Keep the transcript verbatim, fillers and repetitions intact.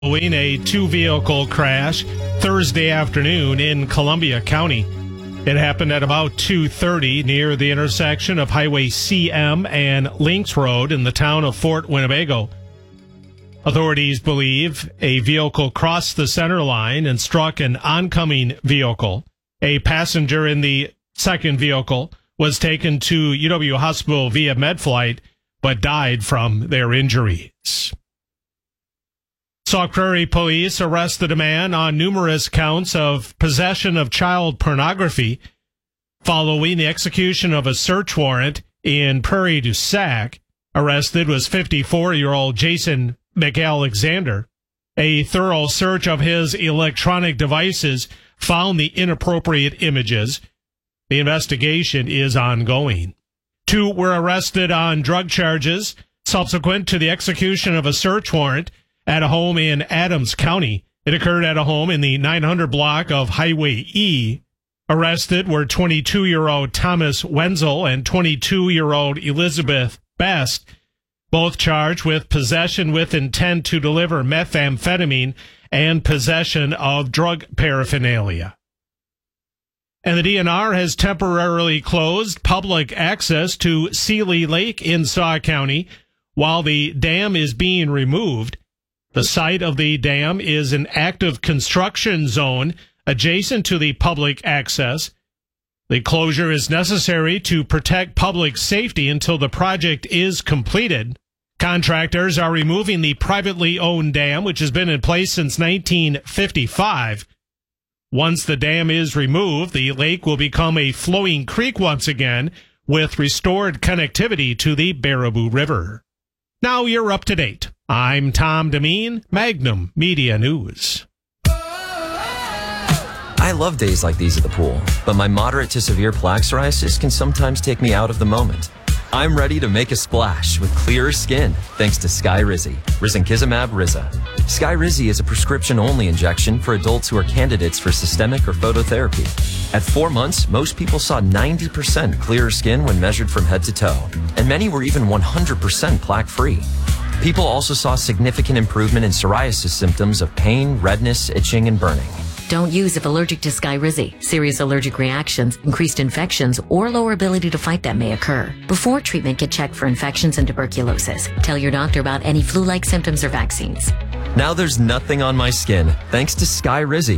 In a two-vehicle crash Thursday afternoon in Columbia County. It happened at about two thirty near the intersection of Highway C M and Links Road in the town of Fort Winnebago. Authorities believe a vehicle crossed the center line and struck an oncoming vehicle. A passenger in the second vehicle was taken to U W Hospital via MedFlight, but died from their injuries. Sauk Prairie police arrested a man on numerous counts of possession of child pornography following the execution of a search warrant in Prairie du Sac. Arrested was fifty-four-year-old Jason McAlexander. A thorough search of his electronic devices found the inappropriate images. The investigation is ongoing. Two were arrested on drug charges subsequent to the execution of a search warrant at a home in Adams County. It occurred at a home in the nine hundred block of Highway E. Arrested were twenty-two-year-old Thomas Wenzel and twenty-two-year-old Elizabeth Best, both charged with possession with intent to deliver methamphetamine and possession of drug paraphernalia. And the D N R has temporarily closed public access to Seeley Lake in Sauk County while the dam is being removed. The site of the dam is an active construction zone adjacent to the public access. The closure is necessary to protect public safety until the project is completed. Contractors are removing the privately owned dam, which has been in place since nineteen fifty-five. Once the dam is removed, the lake will become a flowing creek once again, with restored connectivity to the Baraboo River. Now you're up to date. I'm Tom Demeen, Magnum Media News. I love days like these at the pool, but my moderate to severe plaque psoriasis can sometimes take me out of the moment. I'm ready to make a splash with clearer skin thanks to Skyrizi, risankizumab Riza. Skyrizi is a prescription-only injection for adults who are candidates for systemic or phototherapy. At four months, most people saw ninety percent clearer skin when measured from head to toe, and many were even one hundred percent plaque-free. People also saw significant improvement in psoriasis symptoms of pain, redness, itching, and burning. Don't use if allergic to Skyrizi. Serious allergic reactions, increased infections, or lower ability to fight them may occur. Before treatment, get checked for infections and tuberculosis. Tell your doctor about any flu-like symptoms or vaccines. Now there's nothing on my skin, thanks to Skyrizi.